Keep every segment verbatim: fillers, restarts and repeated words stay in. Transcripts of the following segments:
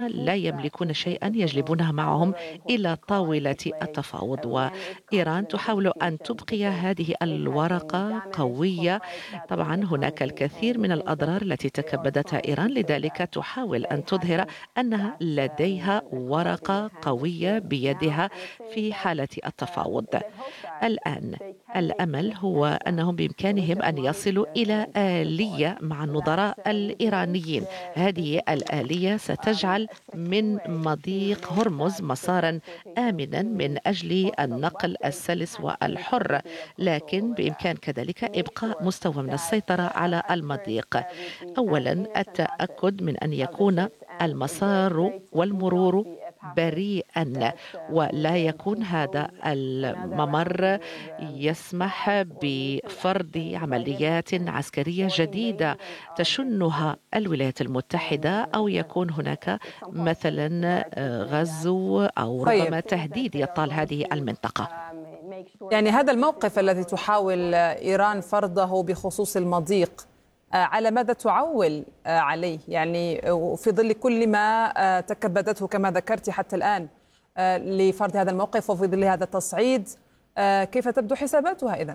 لا يملكون شيئا يجلبونه معهم إلى طاولة التفاوض، وإيران تحاول أن تبقي هذه الورقة قوية. طبعا هناك الكثير من الأضرار التي تكبدتها إيران، لذلك تحاول أن تظهر أنها لديها ورقة قوية بيدها في حالة التفاوض. الآن الأمل هو أنهم بإمكانهم أن يصلوا إلى آلية مع النظراء الإيرانيين. هذه الآلية ستجعل من مضيق هرمز مسارا آمنا من أجل النقل السلس والحر، لكن بإمكان كذلك إبقاء مستوى من السيطرة على المضيق. أولا التأكد من أن يكون المسار والمرور بريئا، ولا يكون هذا الممر يسمح بفرض عمليات عسكرية جديدة تشنها الولايات المتحدة، أو يكون هناك مثلا غزو أو ربما تهديد يطال هذه المنطقة. يعني هذا الموقف الذي تحاول إيران فرضه بخصوص المضيق، على ماذا تعول عليه؟ يعني في ظل كل ما تكبدته كما ذكرت حتى الآن لفرض هذا الموقف، وفي ظل هذا التصعيد، كيف تبدو حساباتها إذن؟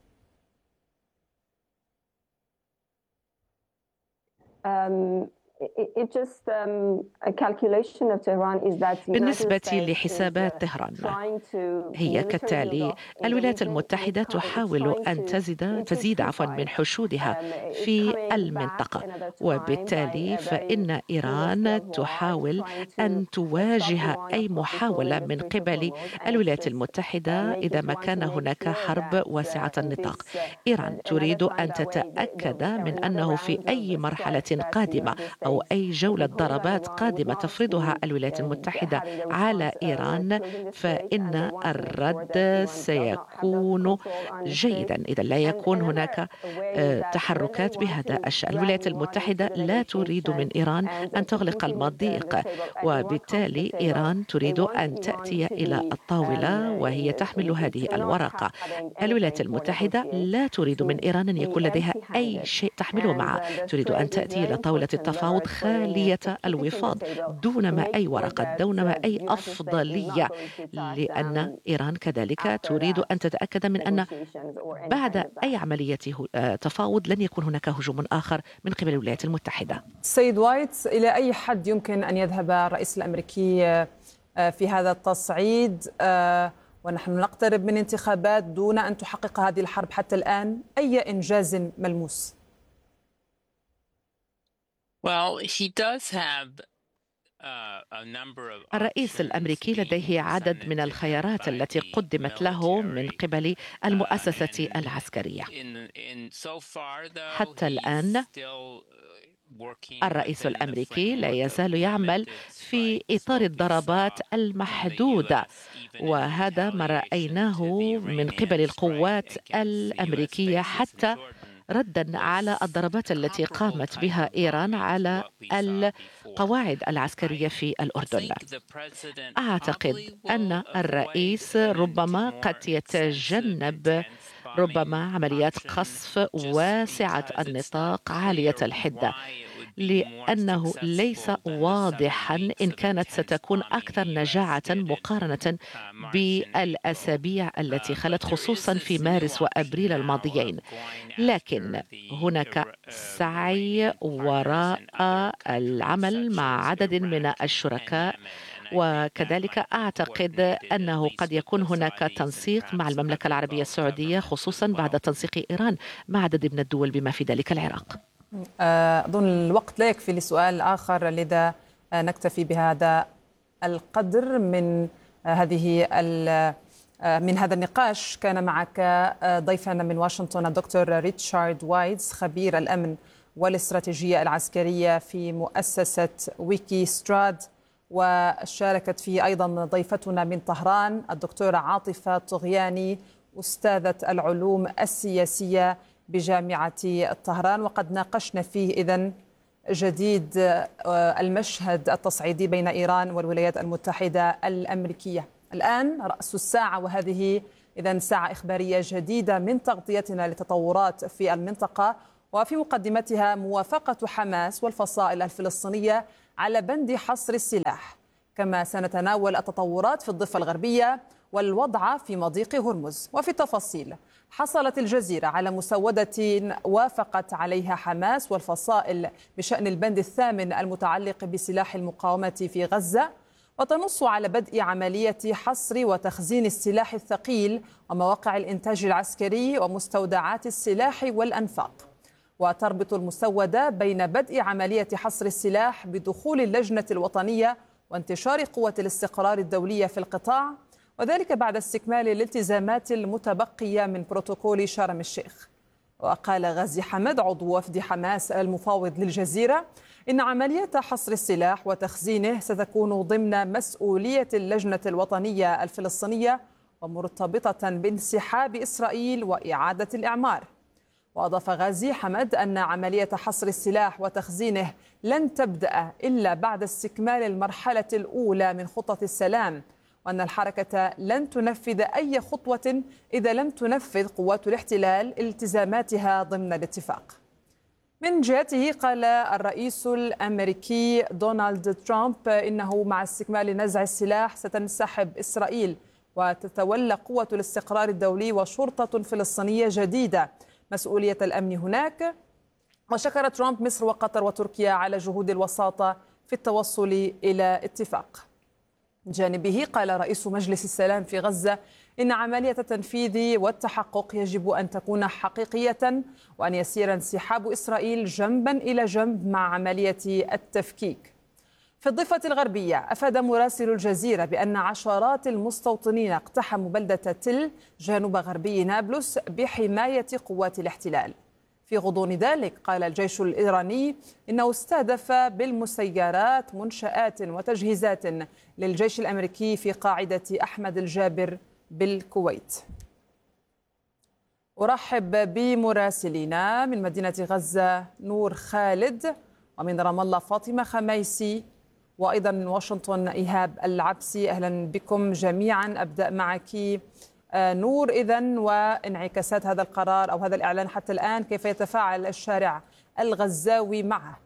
بالنسبة لحسابات طهران هي كالتالي: الولايات المتحدة تحاول أن تزيد تزيد عفوا من حشودها في المنطقة، وبالتالي فإن إيران تحاول أن تواجه أي محاولة من قبل الولايات المتحدة إذا ما كان هناك حرب واسعة النطاق. إيران تريد أن تتأكد من أنه في أي مرحلة قادمة أو أي جولة ضربات قادمة تفرضها الولايات المتحدة على إيران فإن الرد سيكون جيدا، إذا لا يكون هناك تحركات بهذا الشأن. الولايات المتحدة لا تريد من إيران أن تغلق المضيق، وبالتالي إيران تريد أن تأتي إلى الطاولة وهي تحمل هذه الورقة. الولايات المتحدة لا تريد من إيران أن يكون لديها أي شيء تحمله معها، تريد أن تأتي إلى طاولة التفاوض خالية الوفاض دون ما أي ورقة، دون ما أي أفضلية، لأن إيران كذلك تريد أن تتأكد من أن بعد أي عملية تفاوض لن يكون هناك هجوم آخر من قبل الولايات المتحدة. سيد وايت، إلى أي حد يمكن أن يذهب الرئيس الأمريكي في هذا التصعيد ونحن نقترب من انتخابات دون أن تحقق هذه الحرب حتى الآن؟ أي إنجاز ملموس؟ Well, he does have الرئيس الأمريكي لديه عدد من الخيارات التي قدمت له من قبل المؤسسة العسكرية. حتى الآن الرئيس الأمريكي لا يزال يعمل في إطار الضربات المحدودة، وهذا ما رأيناه من قبل القوات الأمريكية حتى ردا على الضربات التي قامت بها إيران على القواعد العسكرية في الأردن. أعتقد أن الرئيس ربما قد يتجنب ربما عمليات قصف واسعة النطاق عالية الحدة، لأنه ليس واضحا إن كانت ستكون أكثر نجاعة مقارنة بالأسابيع التي خلت، خصوصا في مارس وأبريل الماضيين. لكن هناك سعي وراء العمل مع عدد من الشركاء، وكذلك أعتقد أنه قد يكون هناك تنسيق مع المملكة العربية السعودية، خصوصا بعد تنسيق إيران مع عدد من الدول بما في ذلك العراق. أظن الوقت لا يكفي لسؤال آخر، لذا نكتفي بهذا القدر من هذه من هذا النقاش. كان معك ضيفنا من واشنطن الدكتور ريتشارد وايتز، خبير الأمن والاستراتيجية العسكرية في مؤسسة ويكي ستراد، وشاركت فيه أيضا ضيفتنا من طهران الدكتورة عاطفة طغياني، أستاذة العلوم السياسية بجامعة طهران. وقد ناقشنا فيه إذن جديد المشهد التصعيدي بين إيران والولايات المتحدة الأمريكية. الآن رأس الساعة، وهذه إذن ساعة إخبارية جديدة من تغطيتنا لتطورات في المنطقة، وفي مقدمتها موافقة حماس والفصائل الفلسطينية على بند حصر السلاح، كما سنتناول التطورات في الضفة الغربية والوضع في مضيق هرمز. وفي التفاصيل، حصلت الجزيرة على مسودة وافقت عليها حماس والفصائل بشأن البند الثامن المتعلق بسلاح المقاومة في غزة، وتنص على بدء عملية حصر وتخزين السلاح الثقيل ومواقع الإنتاج العسكري ومستودعات السلاح والأنفاق. وتربط المسودة بين بدء عملية حصر السلاح بدخول اللجنة الوطنية وانتشار قوة الاستقرار الدولية في القطاع، وذلك بعد استكمال الالتزامات المتبقية من بروتوكول شرم الشيخ. وقال غازي حمد عضو وفد حماس المفاوض للجزيرة إن عملية حصر السلاح وتخزينه ستكون ضمن مسؤولية اللجنة الوطنية الفلسطينية ومرتبطة بانسحاب إسرائيل وإعادة الإعمار. وأضاف غازي حمد أن عملية حصر السلاح وتخزينه لن تبدأ إلا بعد استكمال المرحلة الأولى من خطط السلام، وأن الحركة لن تنفذ أي خطوة إذا لم تنفذ قوات الاحتلال التزاماتها ضمن الاتفاق. من جهته قال الرئيس الأمريكي دونالد ترامب إنه مع استكمال نزع السلاح ستنسحب إسرائيل وتتولى قوة الاستقرار الدولي وشرطة فلسطينية جديدة مسؤولية الأمن هناك. وشكر ترامب مصر وقطر وتركيا على جهود الوساطة في التوصل إلى اتفاق. جانبه قال رئيس مجلس السلام في غزة إن عملية التنفيذ والتحقق يجب أن تكون حقيقية، وأن يسير انسحاب إسرائيل جنبا إلى جنب مع عملية التفكيك. في الضفة الغربية، أفاد مراسل الجزيرة بأن عشرات المستوطنين اقتحموا بلدة تل جنوب غربي نابلس بحماية قوات الاحتلال. في غضون ذلك قال الجيش الإيراني إنه استهدف بالمسيرات منشآت وتجهيزات للجيش الأمريكي في قاعدة أحمد الجابر بالكويت. أرحب بمراسلينا من مدينة غزة نور خالد، ومن رام الله فاطمة خميسي، وأيضا من واشنطن إيهاب العبسي. أهلا بكم جميعا. أبدأ معك نور. إذن وانعكاسات هذا القرار أو هذا الإعلان حتى الآن، كيف يتفاعل الشارع الغزاوي معه؟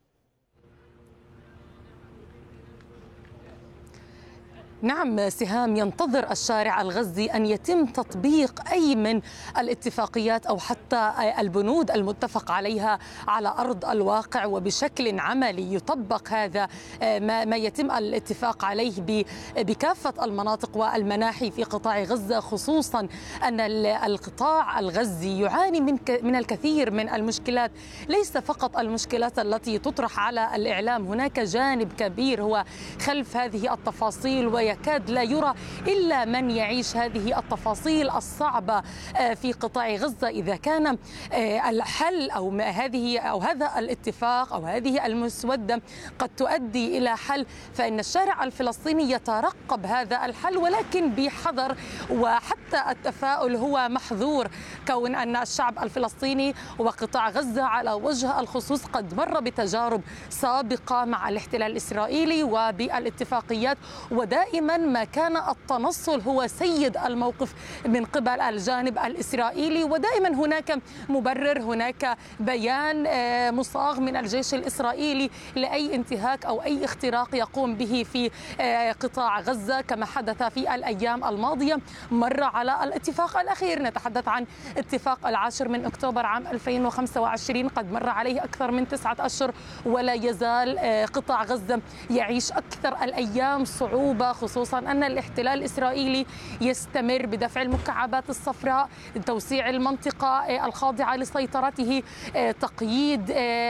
نعم سهام، ينتظر الشارع الغزي أن يتم تطبيق أي من الاتفاقيات أو حتى البنود المتفق عليها على أرض الواقع وبشكل عملي، يطبق هذا ما يتم الاتفاق عليه بكافة المناطق والمناحي في قطاع غزة، خصوصا أن القطاع الغزي يعاني من من الكثير من المشكلات، ليس فقط المشكلات التي تطرح على الإعلام، هناك جانب كبير هو خلف هذه التفاصيل، وي يكاد لا يرى إلا من يعيش هذه التفاصيل الصعبة في قطاع غزة. إذا كان الحل أو هذه أو هذا الاتفاق أو هذه المسودة قد تؤدي إلى حل، فإن الشارع الفلسطيني يترقب هذا الحل، ولكن بحذر، وحتى التفاؤل هو محظور، كون أن الشعب الفلسطيني وقطاع غزة على وجه الخصوص قد مر بتجارب سابقة مع الاحتلال الإسرائيلي وبالاتفاقيات، ودائما ما كان التنصل هو سيد الموقف من قبل الجانب الإسرائيلي، ودائما هناك مبرر، هناك بيان مصاغ من الجيش الإسرائيلي لأي انتهاك أو أي اختراق يقوم به في قطاع غزة، كما حدث في الأيام الماضية. مر على الاتفاق الأخير، نتحدث عن اتفاق العاشر من أكتوبر عام ألفين وخمسة وعشرين، قد مر عليه أكثر من تسعة أشهر ولا يزال قطاع غزة يعيش أكثر الأيام صعوبة، خصوصا أن الاحتلال الإسرائيلي يستمر بدفع المكعبات الصفراء، توسيع المنطقة الخاضعة لسيطرته، تقييد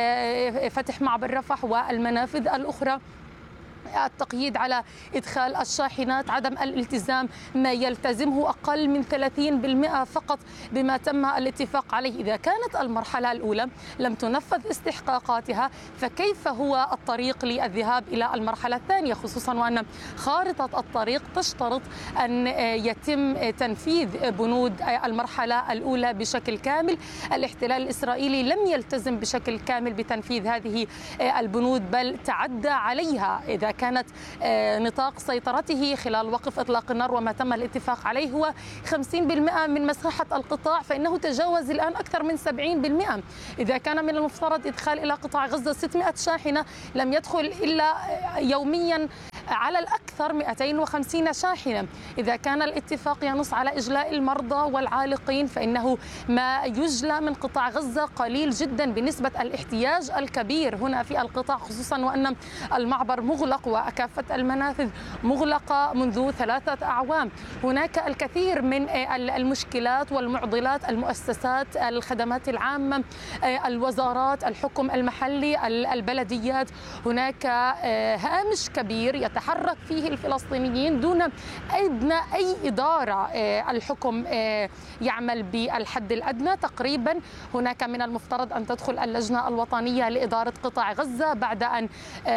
فتح معبر رفح والمنافذ الأخرى، التقييد على إدخال الشاحنات، عدم الالتزام، ما يلتزمه أقل من ثلاثين بالمئة فقط بما تم الاتفاق عليه. إذا كانت المرحلة الأولى لم تنفذ استحقاقاتها، فكيف هو الطريق للذهاب إلى المرحلة الثانية، خصوصا وأن خارطة الطريق تشترط أن يتم تنفيذ بنود المرحلة الأولى بشكل كامل. الاحتلال الإسرائيلي لم يلتزم بشكل كامل بتنفيذ هذه البنود، بل تعدى عليها. إذا كانت نطاق سيطرته خلال وقف إطلاق النار وما تم الاتفاق عليه هو خمسين بالمئة من مساحة القطاع، فإنه تجاوز الآن أكثر من سبعين بالمئة. إذا كان من المفترض إدخال إلى قطاع غزة ستمائة شاحنة، لم يدخل إلا يوميا على الأكثر مئتين وخمسين شاحنة. إذا كان الاتفاق ينص على إجلاء المرضى والعالقين، فإنه ما يجلى من قطاع غزة قليل جدا بالنسبة الاحتياج الكبير هنا في القطاع، خصوصا وأن المعبر مغلق وكافة المنافذ مغلقة منذ ثلاثة أعوام. هناك الكثير من المشكلات والمعضلات، المؤسسات، الخدمات العامة، الوزارات، الحكم المحلي، البلديات. هناك هامش كبير يتحرك فيه الفلسطينيين دون أدنى أي إدارة. الحكم يعمل بالحد الأدنى تقريبا. هناك من المفترض أن تدخل اللجنة الوطنية لإدارة قطاع غزة بعد أن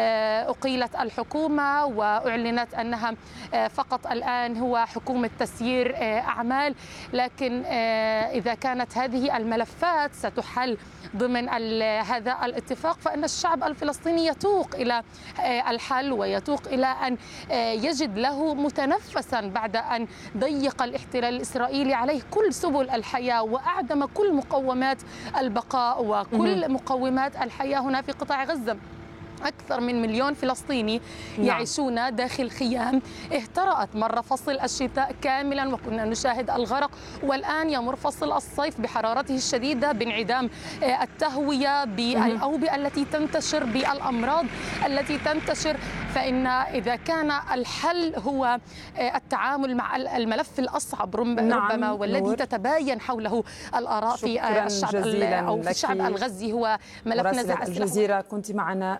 أقيلت الحكومة وأعلنت أنها فقط الآن هو حكومة تسيير أعمال. لكن إذا كانت هذه الملفات ستحل ضمن هذا الاتفاق، فإن الشعب الفلسطيني يتوق إلى الحل ويتوق إلى أن يجد له متنفسا بعد أن ضيق الاحتلال الإسرائيلي عليه كل سبل الحياة وأعدم كل مقومات البقاء وكل مقومات الحياة هنا في قطاع غزة. أكثر من مليون فلسطيني يعيشون داخل خيام اهترأت مر فصل الشتاء كاملا وكنا نشاهد الغرق، والآن يمر فصل الصيف بحرارته الشديدة، بانعدام التهوية، بالأوبئة التي تنتشر، بالأمراض التي تنتشر. فإن إذا كان الحل هو التعامل مع الملف الأصعب ربما والذي تتباين حوله الآراء في الشعب أو في الشعب الغزي هو ملف نزاع الجزيرة. كنت معنا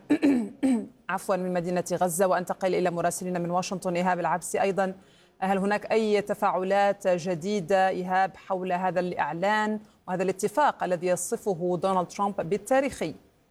عفوا من مدينة غزة. وأنتقل إلى مراسلنا من واشنطن إيهاب العبسي. أيضا هل هناك أي تفاعلات جديدة إيهاب حول هذا الإعلان وهذا الاتفاق الذي يصفه دونالد ترامب بالتاريخي؟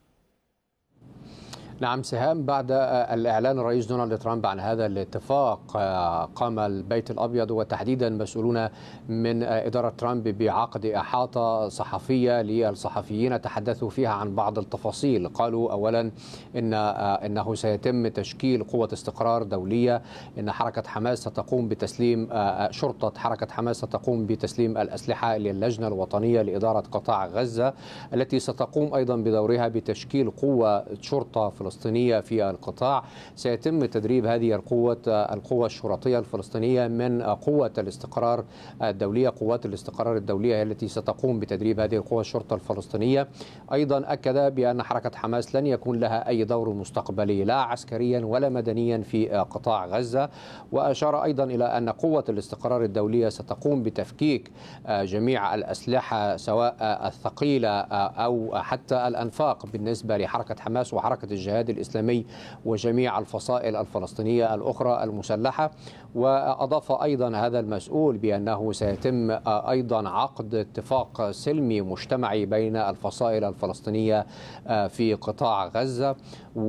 نعم سهام، بعد الإعلان الرئيس دونالد ترامب عن هذا الاتفاق قام البيت الأبيض وتحديدا مسؤولون من إدارة ترامب بعقد إحاطة صحفية للصحفيين تحدثوا فيها عن بعض التفاصيل. قالوا أولا إن إنه سيتم تشكيل قوة استقرار دولية، إن حركة حماس ستقوم بتسليم شرطة حركة حماس ستقوم بتسليم الأسلحة للجنة الوطنية لإدارة قطاع غزة، التي ستقوم أيضا بدورها بتشكيل قوة شرطة فلسطينية في القطاع. سيتم تدريب هذه القوة القوة الشرطية الفلسطينية من قوة الاستقرار الدولية. قوات الاستقرار الدولية التي ستقوم بتدريب هذه القوة الشرطة الفلسطينية. أيضا أكد بأن حركة حماس لن يكون لها أي دور مستقبلي لا عسكريا ولا مدنيا في قطاع غزة. وأشار أيضا إلى أن قوة الاستقرار الدولية ستقوم بتفكيك جميع الأسلحة سواء الثقيلة أو حتى الأنفاق بالنسبة لحركة حماس وحركة الجهاد الإسلامي وجميع الفصائل الفلسطينية الأخرى المسلحة. وأضاف أيضا هذا المسؤول بأنه سيتم أيضا عقد اتفاق سلمي مجتمعي بين الفصائل الفلسطينية في قطاع غزة.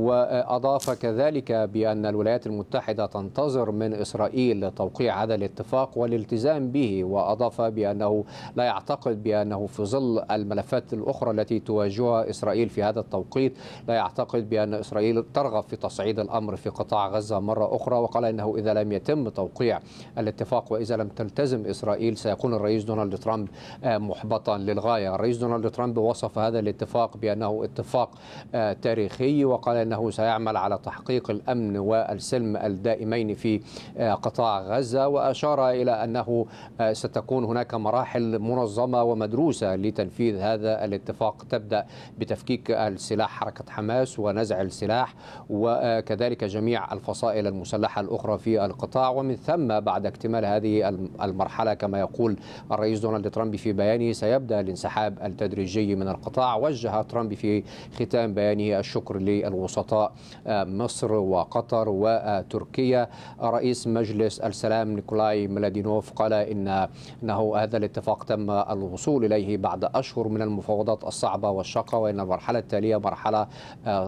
وأضاف كذلك بأن الولايات المتحدة تنتظر من إسرائيل توقيع هذا الاتفاق والالتزام به. وأضاف بأنه لا يعتقد بأنه في ظل الملفات الأخرى التي تواجهها إسرائيل في هذا التوقيت لا يعتقد بأن إسرائيل ترغب في تصعيد الأمر في قطاع غزة مرة أخرى. وقال إنه إذا لم يتم توقيع الاتفاق وإذا لم تلتزم إسرائيل سيكون الرئيس دونالد ترامب محبطا للغاية. الرئيس دونالد ترامب وصف هذا الاتفاق بأنه اتفاق تاريخي، وقال إنه سيعمل على تحقيق الأمن والسلم الدائمين في قطاع غزة. وأشار إلى أنه ستكون هناك مراحل منظمة ومدروسة لتنفيذ هذا الاتفاق، تبدأ بتفكيك السلاح حركة حماس ونزع السلاح وكذلك جميع الفصائل المسلحة الأخرى في القطاع. ومن ثم بعد اكتمال هذه المرحلة كما يقول الرئيس دونالد ترامب في بيانه سيبدأ الانسحاب التدريجي من القطاع. وجه ترامب في ختام بيانه الشكر للوسطاء مصر وقطر وتركيا. رئيس مجلس السلام نيكولاي ميلادينوف قال إن إنه هذا الاتفاق تم الوصول إليه بعد أشهر من المفاوضات الصعبة والشاقة، وإن المرحلة التالية مرحلة مهمة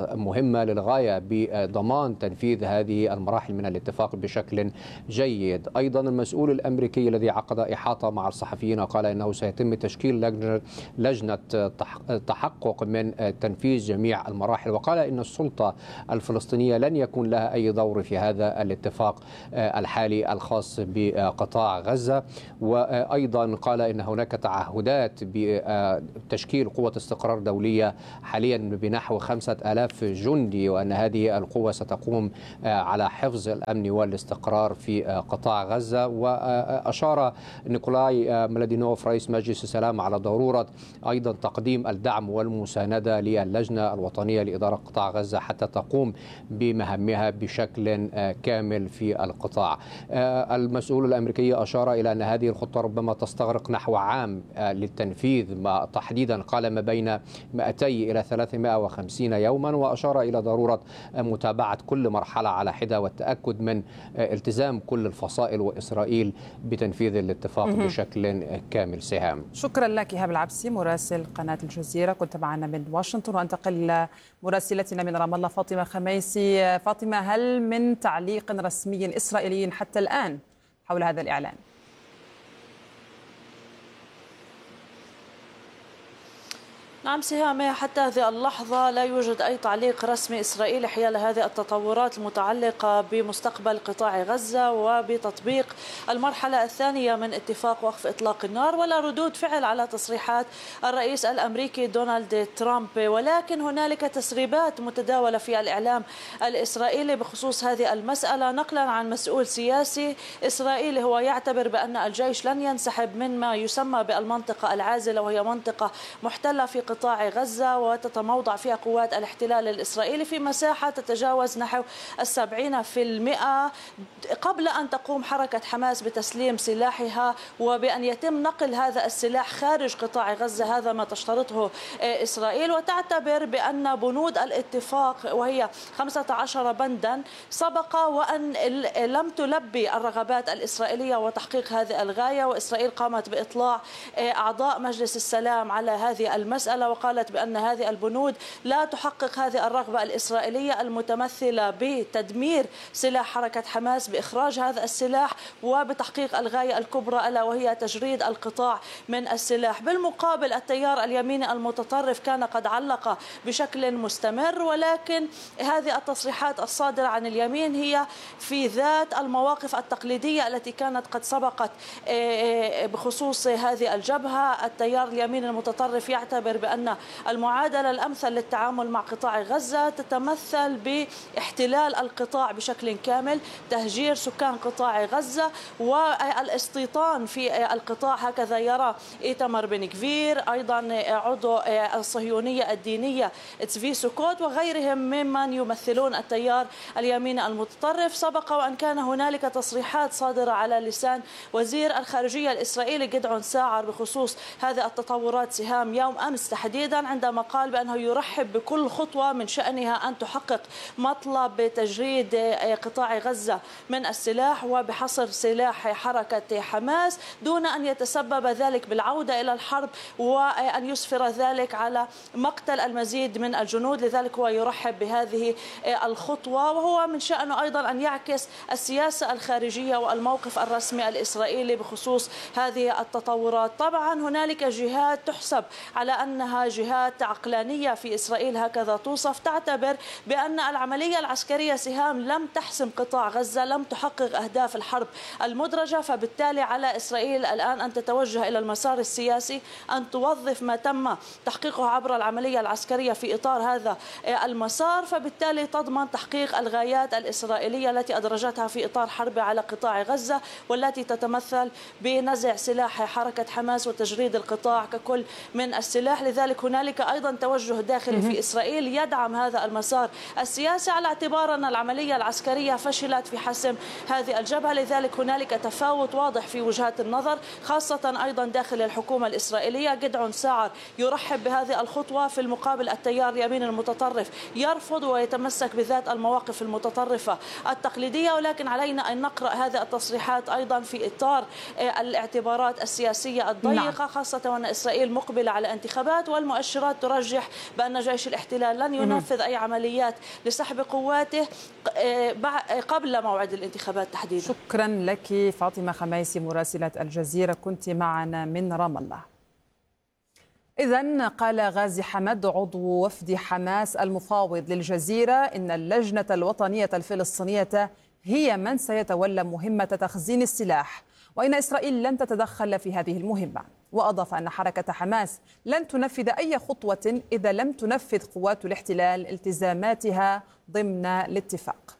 مهمة للغاية بضمان تنفيذ هذه المراحل من الاتفاق بشكل جيد. أيضا المسؤول الأمريكي الذي عقد إحاطة مع الصحفيين قال إنه سيتم تشكيل لجنة, لجنة تحقق من تنفيذ جميع المراحل، وقال إن السلطة الفلسطينية لن يكون لها أي دور في هذا الاتفاق الحالي الخاص بقطاع غزة. وأيضا قال إن هناك تعهدات بتشكيل قوة استقرار دولية حاليا بنحو خمسة آلاف جندي، وأن هذه القوة ستقوم على حفظ الأمن والاستقرار في قطاع غزة. وأشار نيكولاي ملادينوف رئيس مجلس السلام على ضرورة أيضا تقديم الدعم والمساندة للجنة الوطنية لإدارة قطاع غزة حتى تقوم بمهامها بشكل كامل في القطاع. المسؤول الأمريكي أشار إلى أن هذه الخطة ربما تستغرق نحو عام للتنفيذ، ما تحديدا قال ما بين مئتين إلى ثلاثمائة وخمسين يوما، وأشار إلى ضرورة متابعة كل مرحلة على حدة والتأكد من التزام كل الفصائل وإسرائيل بتنفيذ الاتفاق بشكل كامل. سهام، شكرا لك إيهاب العبسي مراسل قناة الجزيرة، كنت معنا من واشنطن. وانتقل إلى مراسلتنا من رام الله فاطمة خميسي. فاطمة، هل من تعليق رسمي إسرائيلي حتى الآن حول هذا الإعلان؟ نعم سهام، حتى هذه اللحظة لا يوجد أي تعليق رسمي إسرائيلي حيال هذه التطورات المتعلقة بمستقبل قطاع غزة وبتطبيق المرحلة الثانية من اتفاق وقف إطلاق النار، ولا ردود فعل على تصريحات الرئيس الأمريكي دونالد ترامب. ولكن هنالك تسريبات متداولة في الإعلام الإسرائيلي بخصوص هذه المسألة، نقلا عن مسؤول سياسي إسرائيلي هو يعتبر بأن الجيش لن ينسحب من ما يسمى بالمنطقة العازلة، وهي منطقة محتلة في قطاع غزة وتتموضع فيها قوات الاحتلال الإسرائيلي في مساحة تتجاوز نحو السبعين في المئة، قبل أن تقوم حركة حماس بتسليم سلاحها وبأن يتم نقل هذا السلاح خارج قطاع غزة. هذا ما تشترطه إسرائيل، وتعتبر بأن بنود الاتفاق وهي خمسة عشر بندا سبق وأن لم تلبي الرغبات الإسرائيلية وتحقيق هذه الغاية، وإسرائيل قامت بإطلاع أعضاء مجلس السلام على هذه المسألة وقالت بأن هذه البنود لا تحقق هذه الرغبة الإسرائيلية المتمثلة بتدمير سلاح حركة حماس، بإخراج هذا السلاح وبتحقيق الغاية الكبرى ألا وهي تجريد القطاع من السلاح. بالمقابل التيار اليميني المتطرف كان قد علق بشكل مستمر، ولكن هذه التصريحات الصادرة عن اليمين هي في ذات المواقف التقليدية التي كانت قد سبقت بخصوص هذه الجبهة. التيار اليميني المتطرف يعتبر بأن المعادلة الأمثل للتعامل مع قطاع غزة تتمثل باحتلال القطاع بشكل كامل، تهجير سكان قطاع غزة والاستيطان في القطاع، هكذا يرى إيتمر بن كفير، أيضا عضو الصهيونية الدينية تسفي سكوت وغيرهم ممن يمثلون التيار اليمين المتطرف. سبق وأن كان هنالك تصريحات صادرة على لسان وزير الخارجية الإسرائيلي جدعون ساعر بخصوص هذه التطورات سهام يوم أمس تحديدا، عندما قال بأنه يرحب بكل خطوة من شأنها أن تحقق مطلب تجريد قطاع غزة من السلاح وبحصر سلاح حركة حماس، دون أن يتسبب ذلك بالعودة إلى الحرب وأن يسفر ذلك على مقتل المزيد من الجنود. لذلك هو يرحب بهذه الخطوة، وهو من شأنه أيضا أن يعكس السياسة الخارجية والموقف الرسمي الإسرائيلي بخصوص هذه التطورات. طبعا هنالك جهات تحسب على أنها جهات عقلانية في إسرائيل، هكذا توصف، تعتبر بأن العملية العسكرية سهام لم تحسم قطاع غزة، لم تحقق أهداف الحرب المدرجة، فبالتالي على إسرائيل الآن أن تتوجه إلى المسار السياسي، أن توظف ما تم تحقيقه عبر العملية العسكرية في إطار هذا المسار، فبالتالي تضمن تحقيق الغايات الإسرائيلية التي أدرجتها في إطار حرب على قطاع غزة، والتي تتمثل بنزع سلاح حركة حماس وتجريد القطاع ككل من السلاح. لذلك هنالك أيضا توجه داخلي في إسرائيل يدعم هذا المسار السياسي، على اعتبار أن العملية العسكرية فشلت في حسم هذه الجبهة. لذلك هنالك تفاوت واضح في وجهات النظر، خاصة أيضا داخل الحكومة الإسرائيلية. جدعون ساعر يرحب بهذه الخطوة، في المقابل التيار اليمين المتطرف يرفض ويتمسك بذات المواقف المتطرفة التقليدية. ولكن علينا أن نقرأ هذه التصريحات أيضا في إطار الاعتبارات السياسية الضيقة، خاصة وأن إسرائيل مقبلة على انتخابات، الإشارات والمؤشرات ترجح بأن جيش الاحتلال لن ينفذ أي عمليات لسحب قواته قبل موعد الانتخابات تحديدا. شكرا لك فاطمة خميسي مراسلة الجزيرة، كنت معنا من رام الله. إذن قال غازي حمد عضو وفد حماس المفاوض للجزيرة إن اللجنة الوطنية الفلسطينية هي من سيتولى مهمة تخزين السلاح، وإن إسرائيل لن تتدخل في هذه المهمة. وأضاف أن حركة حماس لن تنفذ أي خطوة إذا لم تنفذ قوات الاحتلال التزاماتها ضمن الاتفاق.